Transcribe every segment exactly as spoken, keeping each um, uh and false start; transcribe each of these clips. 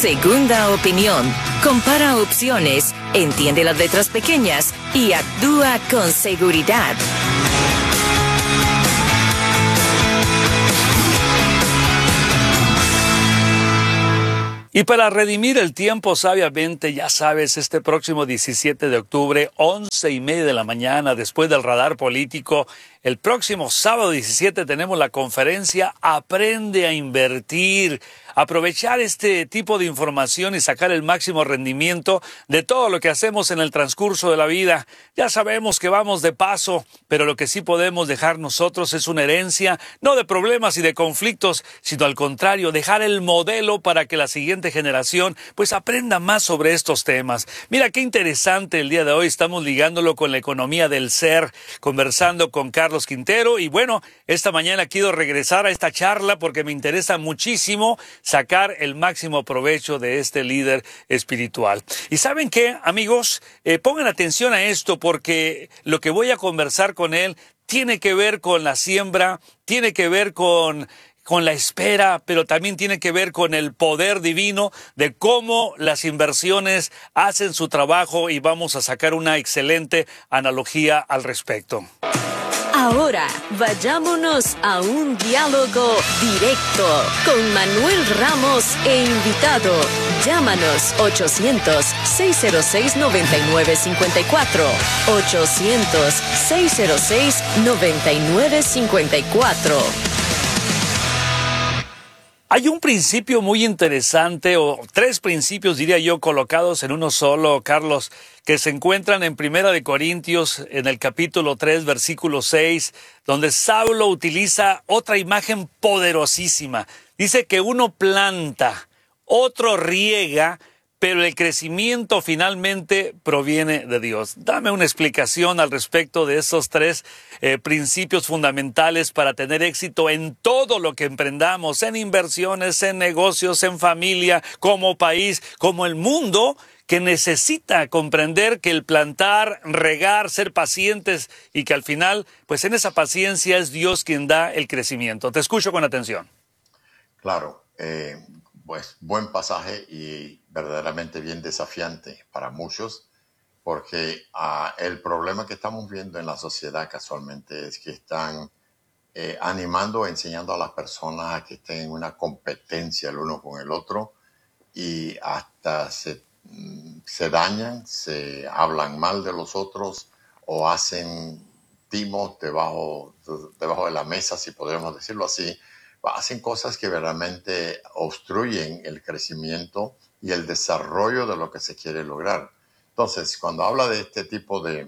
Segunda opinión. Compara opciones, entiende las letras pequeñas y actúa con seguridad. Y para redimir el tiempo sabiamente, ya sabes, este próximo diecisiete de octubre, once y media de la mañana, después del radar político, el próximo sábado diecisiete tenemos la conferencia Aprende a Invertir. Aprovechar este tipo de información y sacar el máximo rendimiento de todo lo que hacemos en el transcurso de la vida. Ya sabemos que vamos de paso, pero lo que sí podemos dejar nosotros es una herencia, no de problemas y de conflictos, sino al contrario, dejar el modelo para que la siguiente generación pues aprenda más sobre estos temas. Mira qué interesante el día de hoy, estamos ligándolo con la economía del ser, conversando con Carlos Quintero, y bueno, esta mañana quiero regresar a esta charla porque me interesa muchísimo sacar el máximo provecho de este líder espiritual. ¿Y saben qué, amigos? Eh, pongan atención a esto porque lo que voy a conversar con él tiene que ver con la siembra, tiene que ver con... con la espera, pero también tiene que ver con el poder divino de cómo las inversiones hacen su trabajo, y vamos a sacar una excelente analogía al respecto. Ahora, vayámonos a un diálogo directo con Manuel Ramos e invitado. Llámanos ochocientos, seiscientos seis, noventa y nueve cincuenta y cuatro. ochocientos, seiscientos seis, noventa y nueve cincuenta y cuatro. Hay un principio muy interesante, o tres principios, diría yo, colocados en uno solo, Carlos, que se encuentran en Primera de Corintios, en el capítulo tres, versículo seis, donde Saulo utiliza otra imagen poderosísima. Dice que uno planta, otro riega, pero el crecimiento finalmente proviene de Dios. Dame una explicación al respecto de esos tres eh, principios fundamentales para tener éxito en todo lo que emprendamos, en inversiones, en negocios, en familia, como país, como el mundo, que necesita comprender que el plantar, regar, ser pacientes, y que al final, pues en esa paciencia es Dios quien da el crecimiento. Te escucho con atención. Claro, eh, pues buen pasaje y verdaderamente bien desafiante para muchos, porque uh, el problema que estamos viendo en la sociedad casualmente es que están eh, animando o enseñando a las personas a que estén en una competencia el uno con el otro, y hasta se, se dañan, se hablan mal de los otros o hacen timos debajo, debajo de la mesa, si podríamos decirlo así. Hacen cosas que verdaderamente obstruyen el crecimiento y el desarrollo de lo que se quiere lograr. Entonces, cuando habla de este tipo de,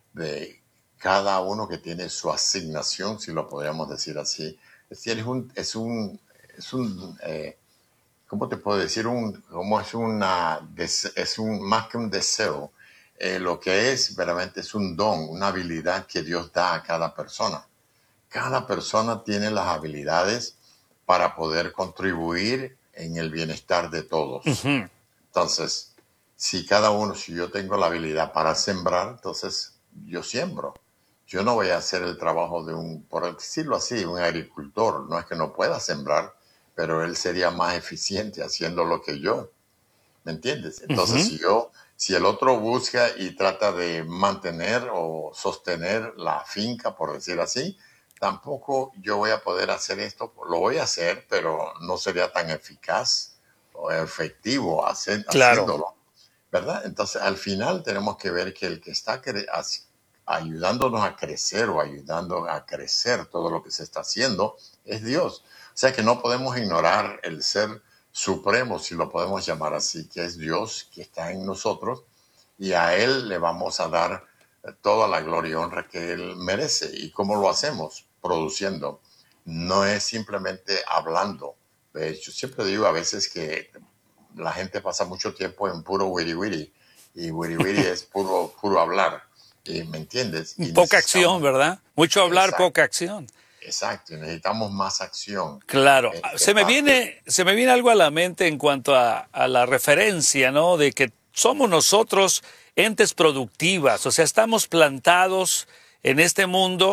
de cada uno que tiene su asignación, si lo podríamos decir así, es, es un, es un, es un eh, ¿cómo te puedo decir? Un, como es, una, es un, más que un deseo, eh, lo que es verdaderamente es un don, una habilidad que Dios da a cada persona. Cada persona tiene las habilidades para poder contribuir en el bienestar de todos. Uh-huh. Entonces, si cada uno, si yo tengo la habilidad para sembrar, entonces yo siembro. Yo no voy a hacer el trabajo de un, por decirlo así, un agricultor. No es que no pueda sembrar, pero él sería más eficiente haciendo lo que yo. ¿Me entiendes? Entonces, uh-huh. si yo, si el otro busca y trata de mantener o sostener la finca, por decir así, tampoco yo voy a poder hacer esto. Lo voy a hacer, pero no sería tan eficaz o efectivo hacer, claro. haciéndolo, ¿verdad? Entonces, al final tenemos que ver que el que está cre- ayudándonos a crecer o ayudando a crecer todo lo que se está haciendo es Dios. O sea que no podemos ignorar el ser supremo, si lo podemos llamar así, que es Dios, que está en nosotros, y a Él le vamos a dar toda la gloria y honra que Él merece. ¿Y cómo lo hacemos? Produciendo. No es simplemente hablando. De hecho, siempre digo a veces que la gente pasa mucho tiempo en puro wiri wiri, y wiri wiri es puro, puro hablar. ¿Y me entiendes? Y poca acción, ¿verdad? Mucho hablar, exacto, poca acción. Exacto, necesitamos más acción. Claro, Eh, se me viene, se me viene algo a la mente en cuanto a, a la referencia, ¿no? De que somos nosotros entes productivas, o sea, estamos plantados en este mundo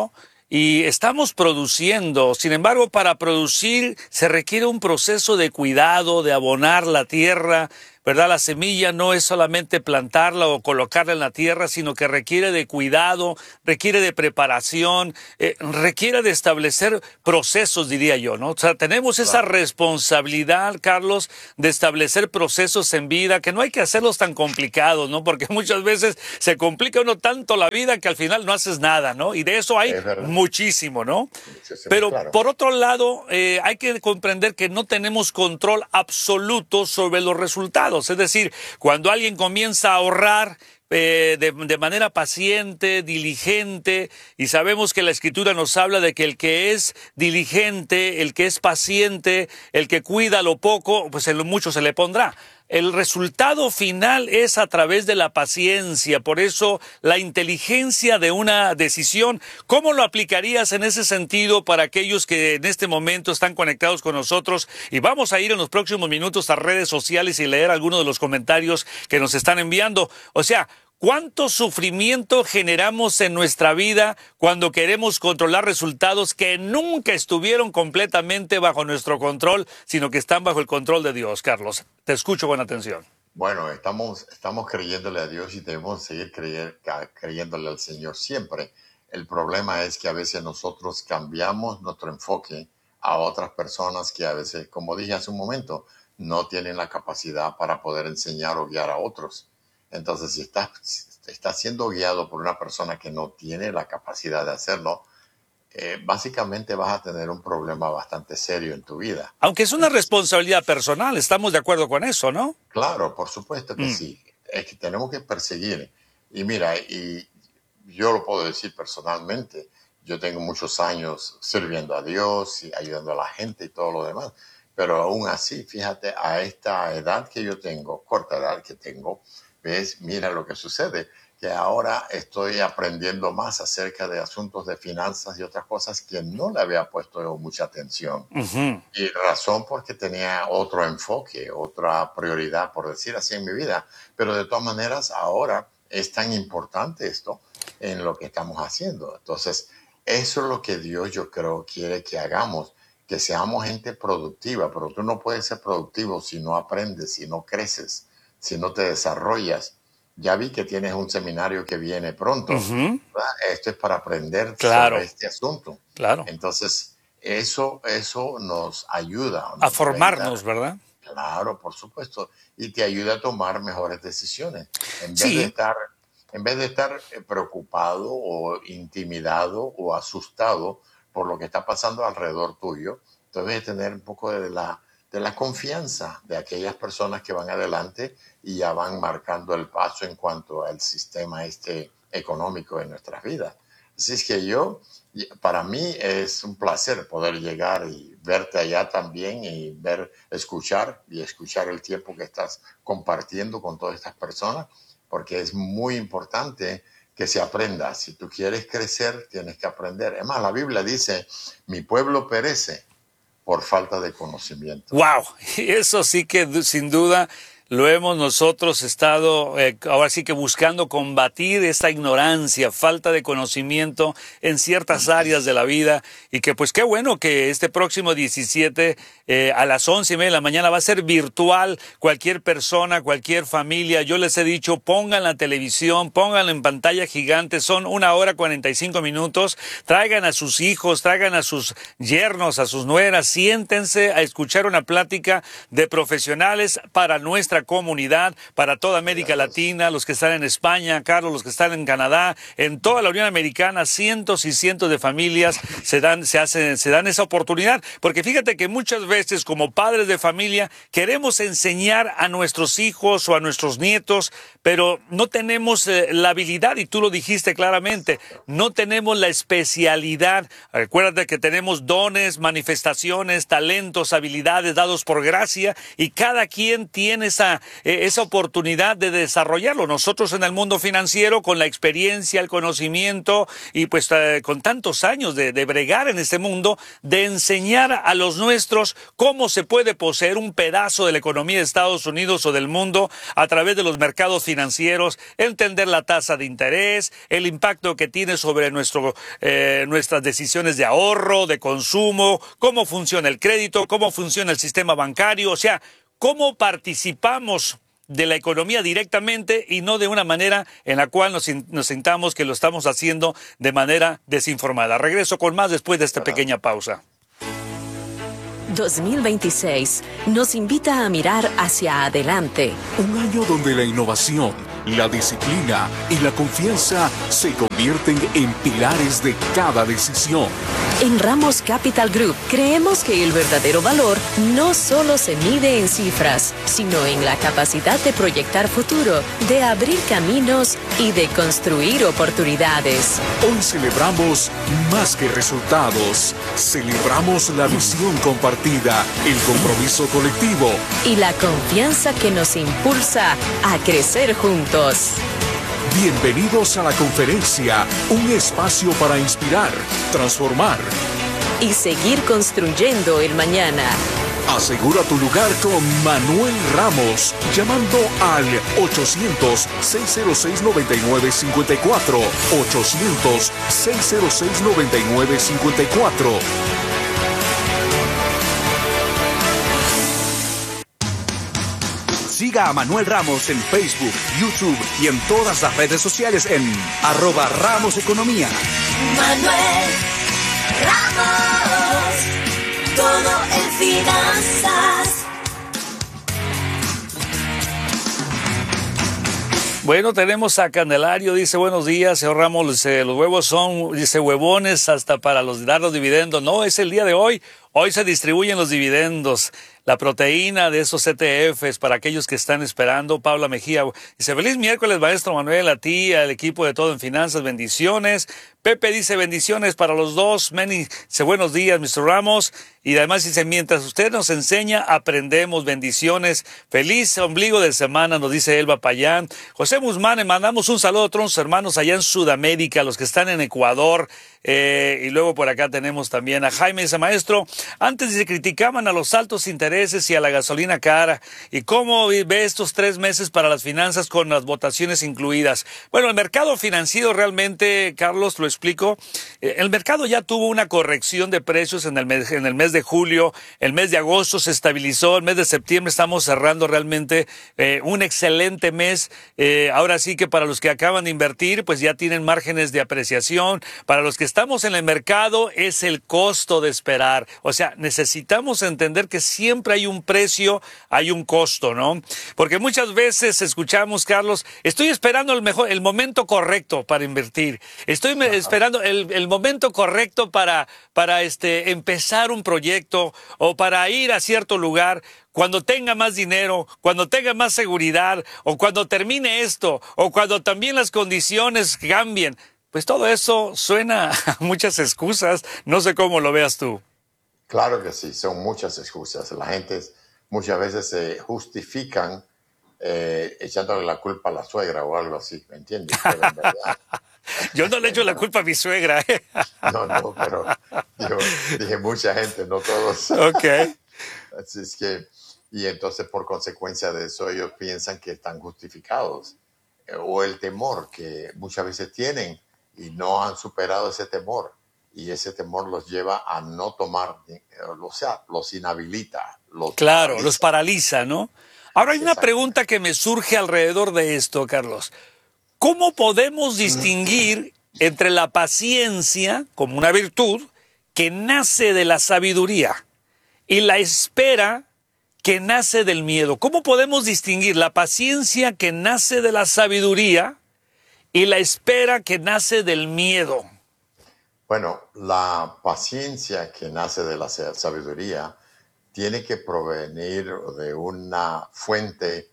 y estamos produciendo. Sin embargo, para producir se requiere un proceso de cuidado, de abonar la tierra, ¿verdad? La semilla no es solamente plantarla o colocarla en la tierra, sino que requiere de cuidado, requiere de preparación, eh, requiere de establecer procesos, diría yo, ¿no? O sea, tenemos esa responsabilidad, Carlos, de establecer procesos en vida, que no hay que hacerlos tan complicados, ¿no? Porque muchas veces se complica uno tanto la vida que al final no haces nada, ¿no? Y de eso hay muchísimo, ¿no? Muchísimo, Pero claro. Por otro lado, eh, hay que comprender que no tenemos control absoluto sobre los resultados. Es decir, cuando alguien comienza a ahorrar eh, de, de manera paciente, diligente, y sabemos que la Escritura nos habla de que el que es diligente, el que es paciente, el que cuida lo poco, pues en lo mucho se le pondrá. El resultado final es a través de la paciencia, por eso la inteligencia de una decisión. ¿Cómo lo aplicarías en ese sentido para aquellos que en este momento están conectados con nosotros? Y vamos a ir en los próximos minutos a redes sociales y leer algunos de los comentarios que nos están enviando. O sea, ¿cuánto sufrimiento generamos en nuestra vida cuando queremos controlar resultados que nunca estuvieron completamente bajo nuestro control, sino que están bajo el control de Dios? Carlos, te escucho con atención. Bueno, estamos, estamos creyéndole a Dios y debemos seguir creer, creyéndole al Señor siempre. El problema es que a veces nosotros cambiamos nuestro enfoque a otras personas que a veces, como dije hace un momento, no tienen la capacidad para poder enseñar o guiar a otros. Entonces, si estás, si estás siendo guiado por una persona que no tiene la capacidad de hacerlo, eh, básicamente vas a tener un problema bastante serio en tu vida. Aunque es una responsabilidad personal, estamos de acuerdo con eso, ¿no? Claro, por supuesto que mm. sí. Es que tenemos que perseguir. Y mira, y yo lo puedo decir personalmente, yo tengo muchos años sirviendo a Dios y ayudando a la gente y todo lo demás. Pero aún así, fíjate, a esta edad que yo tengo, corta edad que tengo, ¿ves? Mira lo que sucede, que ahora estoy aprendiendo más acerca de asuntos de finanzas y otras cosas que no le había puesto mucha atención. Uh-huh. Y razón porque tenía otro enfoque, otra prioridad, por decir así, en mi vida. Pero de todas maneras, ahora es tan importante esto en lo que estamos haciendo. Entonces, eso es lo que Dios, yo creo, quiere que hagamos, que seamos gente productiva. Pero tú no puedes ser productivo si no aprendes, si no creces, si no te desarrollas. Ya vi que tienes un seminario que viene pronto. Uh-huh. Esto es para aprender claro. sobre este asunto. Claro. Entonces, eso, eso nos ayuda. Nos a formarnos, ¿verdad? Claro, por supuesto. Y te ayuda a tomar mejores decisiones. En vez, sí. de, estar, en vez de estar preocupado o intimidado o asustado por lo que está pasando alrededor tuyo, debes tener un poco de la... de la confianza de aquellas personas que van adelante y ya van marcando el paso en cuanto al sistema este económico de nuestras vidas. Así es que yo, para mí es un placer poder llegar y verte allá también y ver, escuchar y escuchar el tiempo que estás compartiendo con todas estas personas, porque es muy importante que se aprenda. Si tú quieres crecer, tienes que aprender. Es más, la Biblia dice, mi pueblo perece por falta de conocimiento. ¡Wow! Eso sí que sin duda lo hemos nosotros estado eh, ahora sí que buscando combatir esa ignorancia, falta de conocimiento en ciertas áreas de la vida, y que pues qué bueno que este próximo diecisiete eh, a las once y media de la mañana va a ser virtual. Cualquier persona, cualquier familia, yo les he dicho, pongan la televisión, pónganla en pantalla gigante, son una hora cuarenta y cinco minutos, traigan a sus hijos, traigan a sus yernos, a sus nueras, siéntense a escuchar una plática de profesionales para nuestra comunidad, para toda América Latina, los que están en España, Carlos, los que están en Canadá, en toda la Unión Americana, cientos y cientos de familias se dan, se hacen, se dan esa oportunidad, porque fíjate que muchas veces como padres de familia queremos enseñar a nuestros hijos o a nuestros nietos, pero no tenemos eh, la habilidad, y tú lo dijiste claramente, no tenemos la especialidad. Recuerda que tenemos dones, manifestaciones, talentos, habilidades dados por gracia, y cada quien tiene esa esa, eh, esa oportunidad de desarrollarlo. Nosotros en el mundo financiero, con la experiencia, el conocimiento y pues eh, con tantos años de, de bregar en este mundo, de enseñar a los nuestros cómo se puede poseer un pedazo de la economía de Estados Unidos o del mundo a través de los mercados financieros, entender la tasa de interés, el impacto que tiene sobre nuestro, eh, nuestras decisiones de ahorro, de consumo, cómo funciona el crédito, cómo funciona el sistema bancario, o sea, cómo participamos de la economía directamente y no de una manera en la cual nos, nos sintamos que lo estamos haciendo de manera desinformada. Regreso con más después de esta pequeña pausa. dos mil veintiséis nos invita a mirar hacia adelante. Un año donde la innovación, la disciplina y la confianza se convierten en pilares de cada decisión. En Ramos Capital Group creemos que el verdadero valor no solo se mide en cifras, sino en la capacidad de proyectar futuro, de abrir caminos y de construir oportunidades. Hoy celebramos más que resultados. Celebramos la visión compartida, el compromiso colectivo y la confianza que nos impulsa a crecer juntos. Bienvenidos a la conferencia, un espacio para inspirar, transformar y seguir construyendo el mañana. Asegura tu lugar con Manuel Ramos, llamando al ochocientos, seiscientos seis, noventa y nueve cincuenta y cuatro, ochocientos, seiscientos seis, noventa y nueve cincuenta y cuatro. Siga a Manuel Ramos en Facebook, YouTube y en todas las redes sociales en arroba Ramos Economía. Manuel Ramos, todo en finanzas. Bueno, tenemos a Candelario, dice buenos días, señor Ramos, dice, los huevos son, dice, huevones hasta para los dar los dividendos. No, es el día de hoy, hoy se distribuyen los dividendos. La proteína de esos E T Fs para aquellos que están esperando. Paula Mejía dice, feliz miércoles, maestro Manuel, a ti, al equipo de Todo en Finanzas, bendiciones. Pepe dice, bendiciones para los dos. Manny dice, buenos días, mister Ramos. Y además dice, mientras usted nos enseña, aprendemos, bendiciones. Feliz ombligo de semana, nos dice Elba Payán. José Guzmán, le mandamos un saludo a todos los hermanos allá en Sudamérica, los que están en Ecuador. Eh, y luego por acá tenemos también a Jaime, dice, maestro, antes se criticaban a los altos intereses y a la gasolina cara. ¿Y cómo ve estos tres meses para las finanzas con las votaciones incluidas? Bueno, el mercado financiero realmente, Carlos, lo explico. Eh, el mercado ya tuvo una corrección de precios en el mes, en el mes de julio. El mes de agosto se estabilizó. El mes de septiembre estamos cerrando realmente eh, un excelente mes. Eh, ahora sí que para los que acaban de invertir, pues ya tienen márgenes de apreciación. Para los que estamos en el mercado, es el costo de esperar. O sea, necesitamos entender que siempre hay un precio, hay un costo, ¿no? Porque muchas veces escuchamos, Carlos, estoy esperando el mejor, el momento correcto para invertir. Estoy me, esperando el, el momento correcto para, para este, empezar un proyecto o para ir a cierto lugar. Cuando tenga más dinero, cuando tenga más seguridad, o cuando termine esto, o cuando también las condiciones cambien. Pues todo eso suena a muchas excusas. No sé cómo lo veas tú. Claro que sí, son muchas excusas. La gente muchas veces se justifican eh, echándole la culpa a la suegra o algo así, ¿me entiendes? Pero en verdad, yo no le echo la culpa a mi suegra. ¿eh? No, no, pero yo dije mucha gente, no todos. Ok. Así es que, y entonces por consecuencia de eso ellos piensan que están justificados. Eh, o el temor que muchas veces tienen y no han superado ese temor. Y ese temor los lleva a no tomar, o sea, los inhabilita. Los claro, paraliza. los paraliza, ¿no? Ahora hay una pregunta que me surge alrededor de esto, Carlos. ¿Cómo podemos distinguir entre la paciencia, como una virtud, que nace de la sabiduría, y la espera, que nace del miedo? ¿Cómo podemos distinguir la paciencia que nace de la sabiduría y la espera que nace del miedo? Bueno, la paciencia que nace de la sabiduría tiene que provenir de una fuente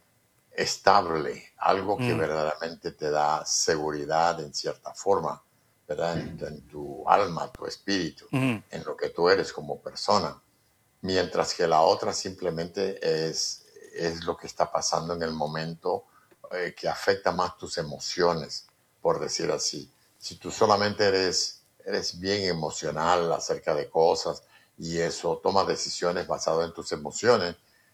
estable, algo que mm. verdaderamente te da seguridad en cierta forma, ¿verdad? En, en tu alma, tu espíritu, mm. en lo que tú eres como persona. Mientras que la otra simplemente es es lo que está pasando en el momento eh, que afecta más tus emociones, por decir así. Si tú solamente eres, eres bien emocional acerca de cosas y eso, tomas decisiones basadas en tus emociones,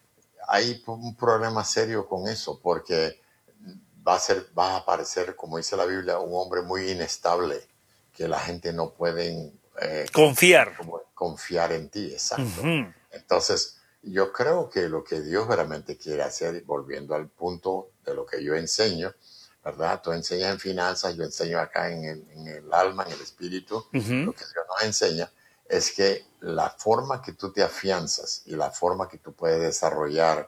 hay un problema serio con eso, porque va a ser, va a aparecer, como dice la Biblia, un hombre muy inestable, que la gente no puede eh, Confiar. como, confiar en ti, exacto. Ujú. Entonces, yo creo que lo que Dios realmente quiere hacer, volviendo al punto de lo que yo enseño, ¿verdad? Tú enseñas en finanzas, yo enseño acá en el, en el alma, en el espíritu, Ujú. lo que Dios nos enseña es que la forma que tú te afianzas y la forma que tú puedes desarrollar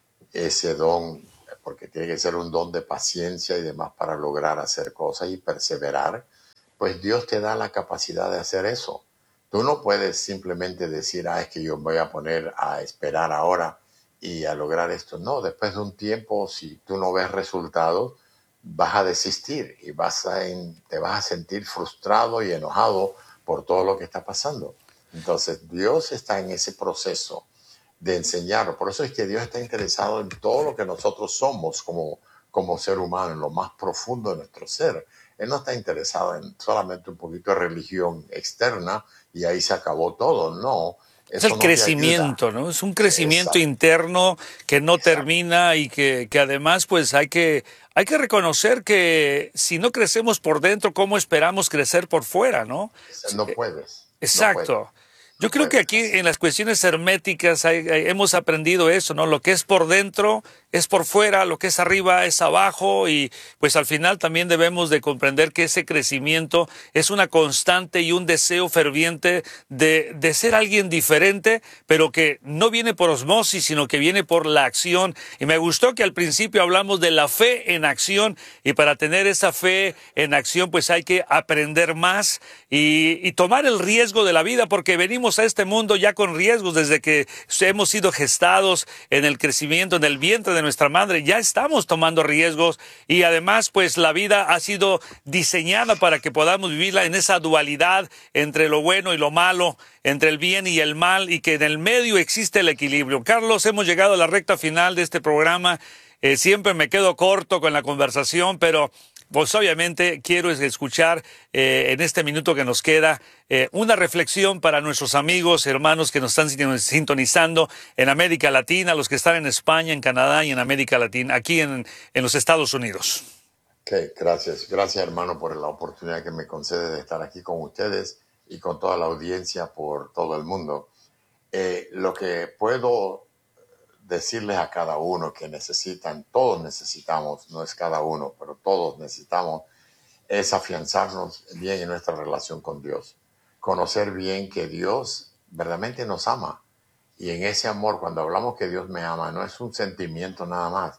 ese don, porque tiene que ser un don de paciencia y demás para lograr hacer cosas y perseverar, pues Dios te da la capacidad de hacer eso. Tú no puedes simplemente decir, ah, es que yo me voy a poner a esperar ahora y a lograr esto. No, después de un tiempo, si tú no ves resultados, vas a desistir y vas a en- te vas a sentir frustrado y enojado por todo lo que está pasando. Entonces, Dios está en ese proceso de enseñar. Por eso es que Dios está interesado en todo lo que nosotros somos como, como ser humano, en lo más profundo de nuestro ser. Él no está interesado en solamente un poquito de religión externa y ahí se acabó todo. No, Es eso el no te ayuda. crecimiento, ¿no? Es un crecimiento Exacto, interno que no exacto. termina y que, que además pues hay que, hay que reconocer que si no crecemos por dentro, ¿cómo esperamos crecer por fuera, no? No puedes, no puedes, Exacto. Yo no creo que puedes. aquí Así. en las cuestiones herméticas hay- hay- hemos aprendido eso, ¿no? Lo que es por dentro es por fuera, lo que es arriba es abajo y pues al final también debemos de comprender que ese crecimiento es una constante y un deseo ferviente de, de ser alguien diferente, pero que no viene por osmosis, sino que viene por la acción. Y me gustó que al principio hablamos de la fe en acción y para tener esa fe en acción pues hay que aprender más y, y tomar el riesgo de la vida porque venimos a este mundo ya con riesgos desde que hemos sido gestados en el crecimiento, en el vientre de nuestra madre, ya estamos tomando riesgos y además pues la vida ha sido diseñada para que podamos vivirla en esa dualidad entre lo bueno y lo malo, entre el bien y el mal y que en el medio existe el equilibrio. Carlos, hemos llegado a la recta final de este programa. Eh, siempre me quedo corto con la conversación, pero pues obviamente quiero escuchar eh, en este minuto que nos queda eh, una reflexión para nuestros amigos, hermanos que nos están sintonizando en América Latina, los que están en España, en Canadá y en América Latina, aquí en, en los Estados Unidos. Okay, gracias, gracias hermano por la oportunidad que me concede de estar aquí con ustedes y con toda la audiencia por todo el mundo. Eh, lo que puedo decirles a cada uno que necesitan, todos necesitamos, no es cada uno, pero todos necesitamos, es afianzarnos bien en nuestra relación con Dios. Conocer bien que Dios verdaderamente nos ama. Y en ese amor, cuando hablamos que Dios me ama, no es un sentimiento nada más.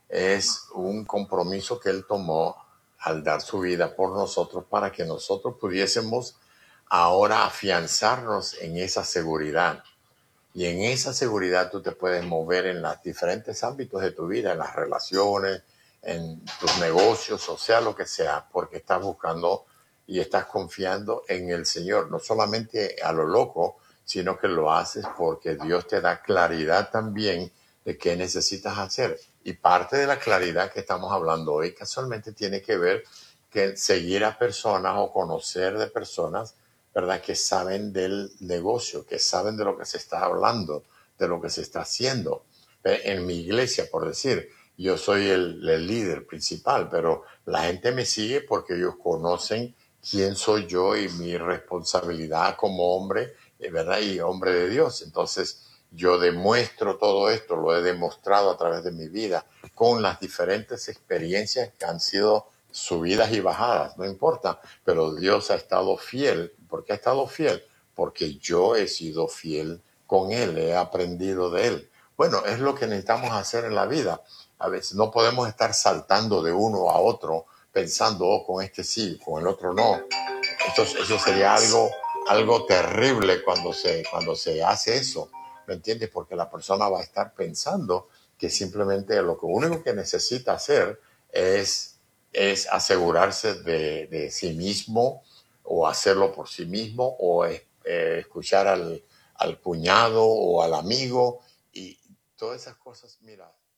Es un compromiso que Él tomó al dar su vida por nosotros para que nosotros pudiésemos ahora afianzarnos en esa seguridad. Y en esa seguridad tú te puedes mover en los diferentes ámbitos de tu vida, en las relaciones, en tus negocios, o sea, lo que sea, porque estás buscando y estás confiando en el Señor, no solamente a lo loco, sino que lo haces porque Dios te da claridad también de qué necesitas hacer. Y parte de la claridad que estamos hablando hoy casualmente tiene que ver que seguir a personas o conocer de personas, ¿verdad?, que saben del negocio, que saben de lo que se está hablando, de lo que se está haciendo. En mi iglesia, por decir, yo soy el, el líder principal, pero la gente me sigue porque ellos conocen quién soy yo y mi responsabilidad como hombre, ¿verdad?, y hombre de Dios. Entonces, yo demuestro todo esto, lo he demostrado a través de mi vida, con las diferentes experiencias que han sido subidas y bajadas, no importa, pero Dios ha estado fiel. ¿Por qué ha estado fiel? Porque yo he sido fiel con Él, he aprendido de Él. Bueno, es lo que necesitamos hacer en la vida. A veces no podemos estar saltando de uno a otro pensando, oh, con este sí, con el otro no. Eso, eso sería algo, algo terrible cuando se, cuando se hace eso, ¿me entiendes? Porque la persona va a estar pensando que simplemente lo que único que necesita hacer es, es asegurarse de, de sí mismo o hacerlo por sí mismo o eh, escuchar al, al cuñado o al amigo y todas esas cosas, mira.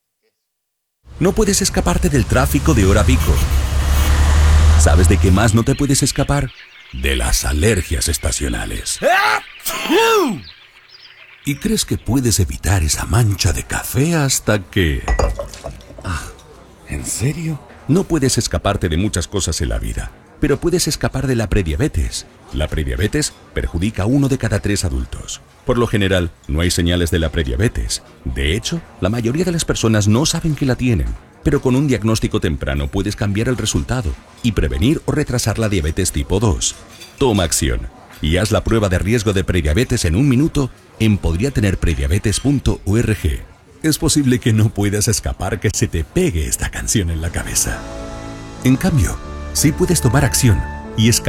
No puedes escaparte del tráfico de hora pico. ¿Sabes de qué más no te puedes escapar? De las alergias estacionales. Y crees que puedes evitar esa mancha de café hasta que... Ah, ¿en serio? No puedes escaparte de muchas cosas en la vida, pero puedes escapar de la prediabetes. La prediabetes perjudica a uno de cada tres adultos. Por lo general, no hay señales de la prediabetes. De hecho, la mayoría de las personas no saben que la tienen. Pero con un diagnóstico temprano puedes cambiar el resultado y prevenir o retrasar la diabetes tipo dos. Toma acción y haz la prueba de riesgo de prediabetes en un minuto en podría tener prediabetes punto org. Es posible que no puedas escapar que se te pegue esta canción en la cabeza. En cambio, sí puedes tomar acción y escapar